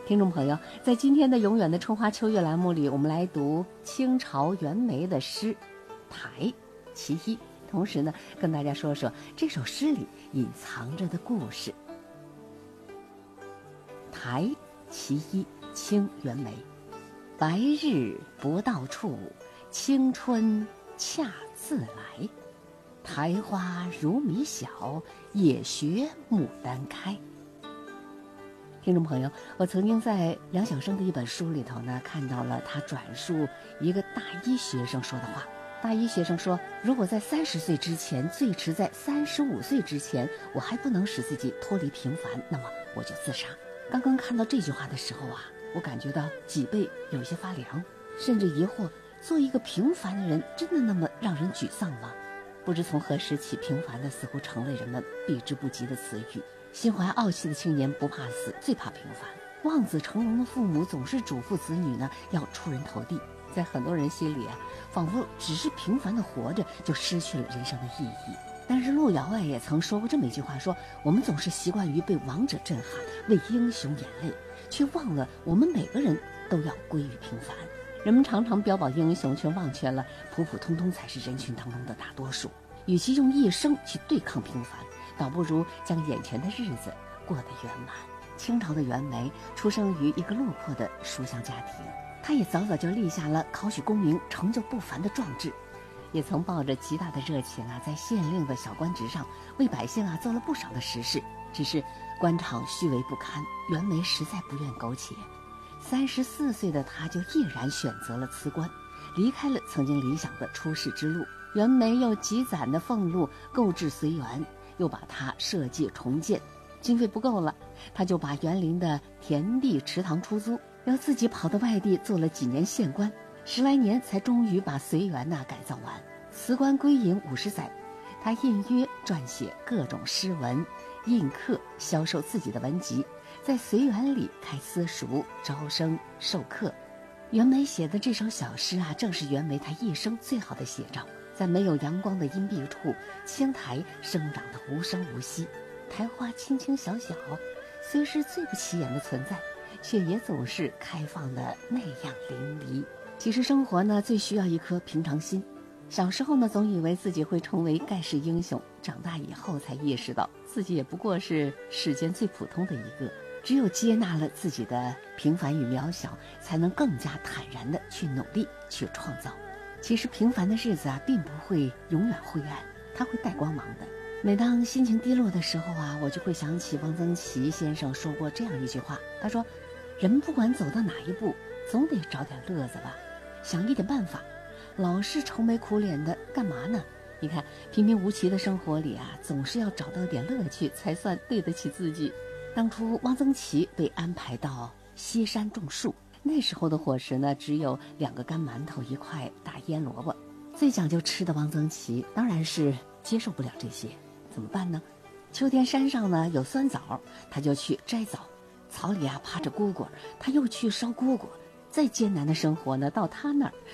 听众朋友，在今天的永远的春花秋月栏目里，我们来读清朝袁枚的诗《台其一》，同时呢，跟大家说说这首诗里隐藏着的故事。《台其一》清袁枚。白日不到处，青春恰自来。台花如米小，也学牡丹开。听众朋友，我曾经在梁晓声的一本书里头呢，看到了他转述一个大一学生说的话。大一学生说，如果在30岁之前，最迟在35岁之前，我还不能使自己脱离平凡，那么我就自杀。刚刚看到这句话的时候啊，我感觉到脊背有些发凉，甚至疑惑，做一个平凡的人真的那么让人沮丧吗？不知从何时起，平凡的似乎成了人们避之不及的词语。心怀傲气的青年不怕死，最怕平凡。望子成龙的父母总是嘱咐子女呢要出人头地。在很多人心里啊，仿佛只是平凡的活着就失去了人生的意义。但是路遥啊也曾说过这么一句话，说我们总是习惯于被王者震撼，为英雄眼泪，却忘了我们每个人都要归于平凡。人们常常标榜英雄，却忘却了普普通通才是人群当中的大多数。与其用一生去对抗平凡，倒不如将眼前的日子过得圆满。清朝的袁枚出生于一个落魄的书香家庭，他也早早就立下了考取功名、成就不凡的壮志，也曾抱着极大的热情啊，在县令的小官职上为百姓啊做了不少的实事。只是官场虚伪不堪，袁枚实在不愿苟且。34岁的他就毅然选择了辞官，离开了曾经理想的出仕之路。袁枚又积攒的俸禄购置随园，又把它设计重建，经费不够了，他就把园林的田地池塘出租，要自己跑到外地做了几年县官，10来年才终于把随园改造完。辞官归隐50载，他印约撰写各种诗文，印刻销售自己的文集，在随园里开私塾，招生授课。袁枚写的这首小诗啊，正是袁枚他一生最好的写照。在没有阳光的阴蔽处，青苔生长得无声无息，苔花轻轻小小，虽是最不起眼的存在，却也总是开放的那样淋漓。其实生活呢，最需要一颗平常心。小时候呢，总以为自己会成为盖世英雄，长大以后才意识到自己也不过是世间最普通的一个。只有接纳了自己的平凡与渺小，才能更加坦然地去努力，去创造。其实平凡的日子啊，并不会永远灰暗，它会带光芒的。每当心情低落的时候啊，我就会想起汪曾祺先生说过这样一句话，他说，人不管走到哪一步，总得找点乐子吧，想一点办法，老是愁眉苦脸的干嘛呢？你看平平无奇的生活里啊，总是要找到点乐趣，才算对得起自己。当初汪曾祺被安排到西山种树，那时候的伙食呢，只有2个干馒头1块大腌萝卜。最讲究吃的汪曾祺当然是接受不了这些，怎么办呢？秋天山上呢有酸枣，他就去摘枣；草里啊趴着蝈蝈，他又去烧蝈蝈。再艰难的生活呢，到他那儿